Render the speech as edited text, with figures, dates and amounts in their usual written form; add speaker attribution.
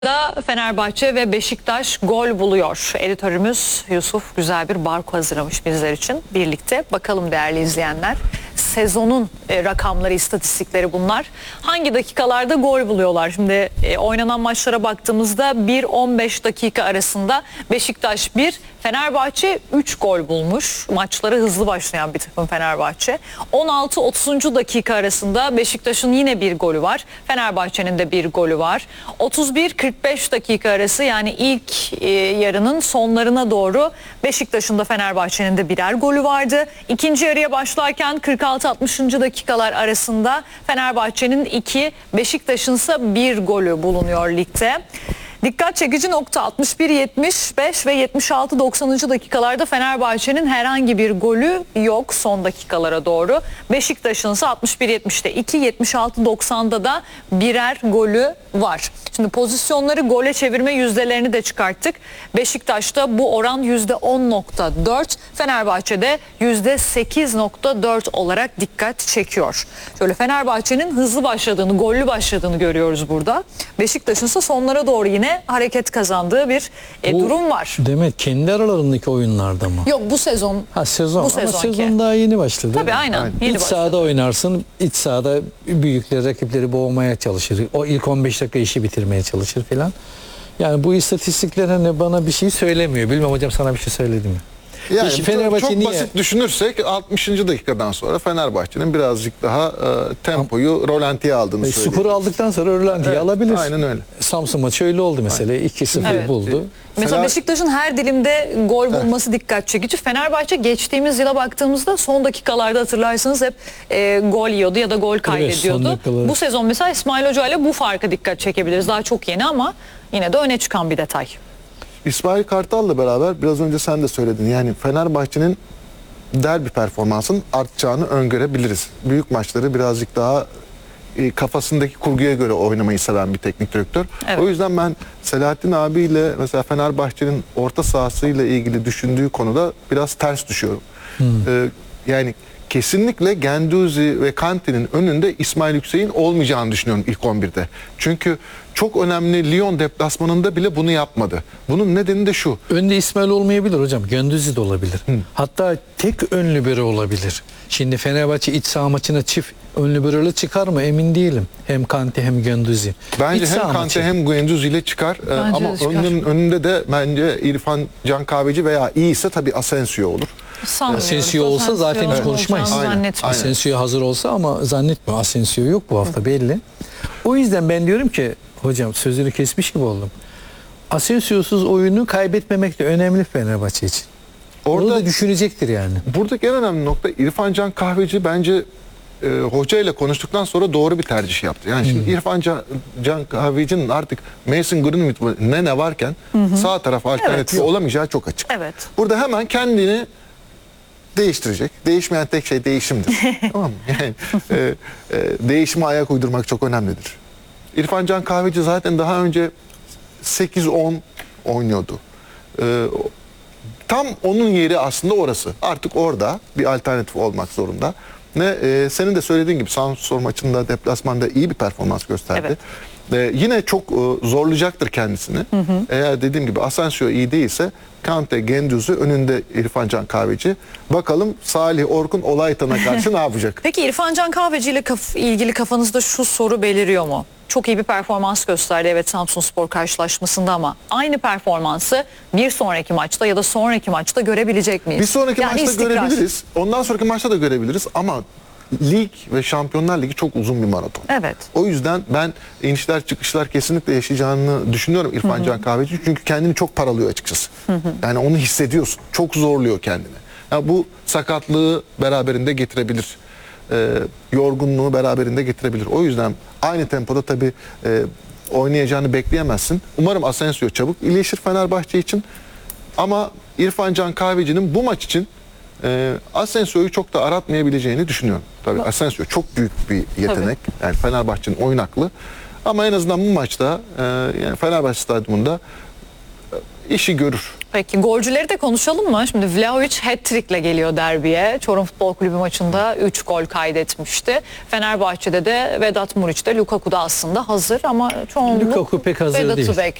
Speaker 1: Da Fenerbahçe ve Beşiktaş gol buluyor. Editörümüz Yusuf güzel bir barko hazırlamış bizler için. Birlikte bakalım değerli izleyenler. Sezonun rakamları, istatistikleri bunlar. Hangi dakikalarda gol buluyorlar? Şimdi oynanan maçlara baktığımızda 1-15 dakika arasında Beşiktaş 1, Fenerbahçe 3 gol bulmuş. Maçları hızlı başlayan bir takım Fenerbahçe. 16-30. dakika arasında Beşiktaş'ın yine bir golü var. Fenerbahçe'nin de bir golü var. 31-45 dakika arası, yani ilk yarının sonlarına doğru Beşiktaş'ın da Fenerbahçe'nin de birer golü vardı. İkinci yarıya başlarken 46-60. dakikalar arasında Fenerbahçe'nin 2, Beşiktaş'ın ise 1 golü bulunuyor ligde. Dikkat çekici nokta 61-75 ve 76-90. dakikalarda Fenerbahçe'nin herhangi bir golü yok son dakikalara doğru. Beşiktaş'ın ise 61-70'te 2, 76-90'da da birer golü var. Şimdi pozisyonları gole çevirme yüzdelerini de çıkarttık. Beşiktaş'ta bu oran %10.4, Fenerbahçe'de %8.4 olarak dikkat çekiyor. Şöyle Fenerbahçe'nin hızlı başladığını, gollü başladığını görüyoruz burada. Beşiktaş'ın ise sonlara doğru yine hareket kazandığı bir durum var.
Speaker 2: Demek kendi aralarındaki oyunlarda mı?
Speaker 1: Yok, bu sezon.
Speaker 2: Sezon.
Speaker 1: Bu
Speaker 2: Ama
Speaker 1: sezonki.
Speaker 2: sezon daha yeni başladı.
Speaker 1: Tabii aynen. Yeni
Speaker 2: İç sahada oynarsın. İç sahada büyükleri, rakipleri boğmaya çalışır. O ilk 15 dakika işi bitirmeye çalışır filan. Yani bu istatistikler hani bana bir şey söylemiyor. Bilmem hocam, sana bir şey söyledi mi?
Speaker 3: Yani
Speaker 2: Fenerbahçe
Speaker 3: çok
Speaker 2: niye?
Speaker 3: basit düşünürsek 60. dakikadan sonra Fenerbahçe'nin birazcık daha tempoyu rolantiye aldığını söyleyeyim.
Speaker 2: Skoru aldıktan sonra rölantiye alabilir.
Speaker 3: Aynen öyle.
Speaker 2: Samsun maçı öyle oldu mesela. 2-0
Speaker 1: Evet.
Speaker 2: buldu.
Speaker 1: Mesela Beşiktaş'ın her dilimde gol bulması dikkat çekici. Fenerbahçe geçtiğimiz yıla baktığımızda son dakikalarda hatırlarsanız hep gol yiyordu ya da gol kaybediyordu.
Speaker 2: dakikaları.
Speaker 1: Bu sezon mesela İsmail Hoca ile bu farka dikkat çekebiliriz. Daha çok yeni ama yine de öne çıkan bir detay.
Speaker 3: İsmail Kartal'la beraber biraz önce sen de söyledin. Yani Fenerbahçe'nin derbi performansının artacağını öngörebiliriz. Büyük maçları birazcık daha kafasındaki kurguya göre oynamayı seven bir teknik direktör.
Speaker 1: Evet.
Speaker 3: O yüzden ben Selahattin abiyle mesela Fenerbahçe'nin orta sahasıyla ilgili düşündüğü konuda biraz ters düşüyorum. Yani kesinlikle Guendouzi ve Kante'nin önünde İsmail Yüksek'in olmayacağını düşünüyorum ilk 11'de. Çünkü çok önemli Lyon deplasmanında bile bunu yapmadı. Bunun nedeni de şu.
Speaker 2: Önde İsmail olmayabilir hocam. Gündüz'i de olabilir. Hatta tek ön libero olabilir. Şimdi Fenerbahçe iç saha maçına çift ön libero'lu çıkar mı emin değilim. Hem Kante hem Gündüz'ü.
Speaker 3: Bence
Speaker 2: İç
Speaker 3: hem
Speaker 2: saha
Speaker 3: Kante
Speaker 2: maçı.
Speaker 3: hem Guendouzi ile çıkar. Ama
Speaker 1: de çıkar.
Speaker 3: önünde de bence İrfan Can Kahveci veya iyiyse tabii Asensio olur.
Speaker 1: Sanmıyorum.
Speaker 2: Asensio olsa zaten hiç
Speaker 1: olacağını
Speaker 2: konuşmayız.
Speaker 1: zannetmiyorum.
Speaker 3: Aynen.
Speaker 2: Asensio hazır olsa ama zannetmiyorum. Asensio yok bu hafta belli. O yüzden ben diyorum ki hocam, sözünü kesmiş gibi oldum. Asensio'suz oyunu kaybetmemek de önemli Fenerbahçe için. Orada da düşünecektir yani.
Speaker 3: Buradaki en önemli nokta İrfan Can Kahveci bence hoca ile konuştuktan sonra doğru bir tercih yaptı. Yani şimdi İrfan Can Kahveci'nin artık Mason Greenwood ne varken sağ taraf alternatifi olamayacağı çok açık.
Speaker 1: Evet.
Speaker 3: Burada hemen kendini değiştirecek. Değişmeyen tek şey değişimdir. Tamam mı? Yani değişime ayak uydurmak çok önemlidir. İrfan Can Kahveci zaten daha önce 8-10 oynuyordu. Tam onun yeri aslında orası. Artık orada bir alternatif olmak zorunda. Senin de söylediğin gibi Samsun maçında deplasmanda iyi bir performans gösterdi. Yine çok zorlayacaktır kendisini. Eğer dediğim gibi Asensio iyi değilse Kante, Guendouzi, önünde İrfan Can Kahveci. Bakalım Salih Orkun Olaytan'a karşı ne yapacak?
Speaker 1: Peki İrfan Can Kahveci ile ilgili kafanızda şu soru beliriyor mu? Çok iyi bir performans gösterdi evet Samsunspor karşılaşmasında, ama aynı performansı bir sonraki maçta ya da sonraki maçta görebilecek miyiz?
Speaker 3: Bir sonraki maçta
Speaker 1: istikrar.
Speaker 3: görebiliriz. Ondan sonraki maçta da görebiliriz ama lig ve Şampiyonlar Ligi çok uzun bir maraton.
Speaker 1: Evet.
Speaker 3: O yüzden ben inişler çıkışlar kesinlikle yaşayacağını düşünüyorum İrfan Can Kahveci. Çünkü kendini çok paralıyor açıkçası. Yani onu hissediyorsun. Çok zorluyor kendini. Yani bu sakatlığı beraberinde getirebilir. Yorgunluğu beraberinde getirebilir. O yüzden aynı tempoda tabii oynayacağını bekleyemezsin. Umarım Asensio çabuk iyileşir Fenerbahçe için. Ama İrfan Can Kahveci'nin bu maç için Asensio'yu çok da aratmayabileceğini düşünüyorum. Tabii Asensio çok büyük bir yetenek. Yani Fenerbahçe'nin oyun aklı. Ama en azından bu maçta yani Fenerbahçe stadyumunda işi görür.
Speaker 1: Peki golcüleri de konuşalım mı? Şimdi Vlahovic hat-trick'le geliyor derbiye. Çorum Futbol Kulübü maçında 3 gol kaydetmişti. Fenerbahçe'de de Vedat Muriç de Lukaku da aslında hazır ama çoğunluk
Speaker 2: Lukaku pek hazır
Speaker 1: Vedat'ı
Speaker 2: değil.